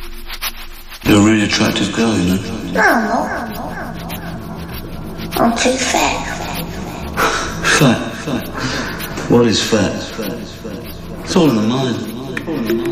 You're a really attractive girl, you know. No, I'm too fat. Fat? What is fat? It's all in the mind.